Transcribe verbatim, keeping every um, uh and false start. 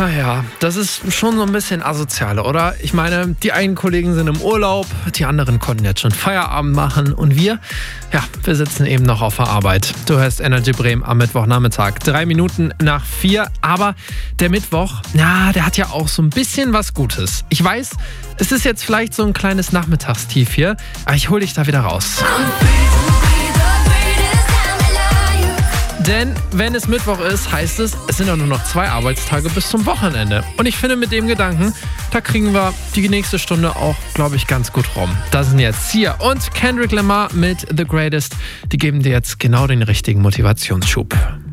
Ah ja, das ist schon so ein bisschen asozial, oder? Ich meine, die einen Kollegen sind im Urlaub, die anderen konnten jetzt schon Feierabend machen und wir, ja, wir sitzen eben noch auf der Arbeit. Du hörst Energy Bremen am Mittwochnachmittag, drei Minuten nach vier, aber der Mittwoch, na, der hat ja auch so ein bisschen was Gutes. Ich weiß, es ist jetzt vielleicht so ein kleines Nachmittagstief hier, aber ich hol dich da wieder raus. Denn wenn es Mittwoch ist, heißt es, es sind ja nur noch zwei Arbeitstage bis zum Wochenende. Und ich finde, mit dem Gedanken, da kriegen wir die nächste Stunde auch, glaube ich, ganz gut rum. Das sind jetzt Sia und Kendrick Lamar mit The Greatest. Die geben dir jetzt genau den richtigen Motivationsschub.